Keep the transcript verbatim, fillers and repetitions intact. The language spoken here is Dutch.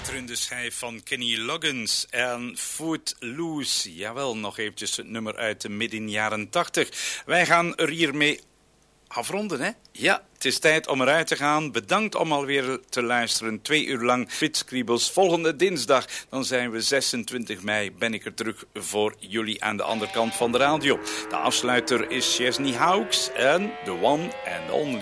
Schitterende schijf van Kenny Loggins en Footloose. Jawel, nog eventjes het nummer uit de midden jaren tachtig. Wij gaan er hiermee afronden, hè? Ja, het is tijd om eruit te gaan. Bedankt om alweer te luisteren. Twee uur lang Fietskriebels. Volgende dinsdag, dan zijn we zesentwintig mei, ben ik er terug voor jullie aan de andere kant van de radio. De afsluiter is Chesney Hawkes en The One and Only.